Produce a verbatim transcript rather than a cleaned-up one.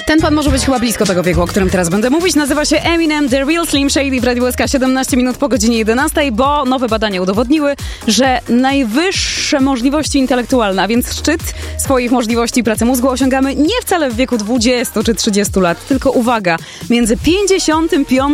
Ten pan może być chyba blisko tego wieku, o którym teraz będę mówić. Nazywa się Eminem, The Real Slim Shady w Radiu S K siedemnaście minut po godzinie jedenastej, bo nowe badania udowodniły, że najwyższe możliwości intelektualne, a więc szczyt swoich możliwości pracy mózgu osiągamy nie wcale w wieku dwudziestu czy trzydziestu lat, tylko uwaga, między pięćdziesiątym piątym